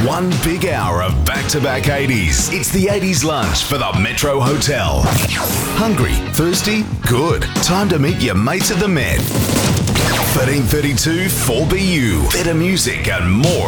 One big hour of back-to-back 80s. It's the 80s lunch for the Metro Hotel. Hungry? Thirsty? Good. Time to meet your mates at the Met. 1332 4BU. Better music and more